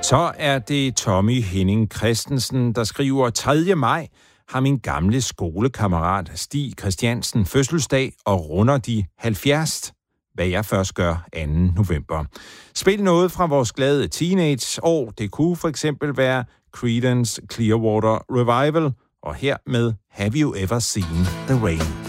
Så er det Tommy Henning Christensen, der skriver 3. maj har min gamle skolekammerat Stig Christiansen fødselsdag og runder de 70, hvad jeg først gør 2. november. Spil noget fra vores glade teenage-år. Det kunne for eksempel være Creedence Clearwater Revival, og her med Have You Ever Seen the Rain?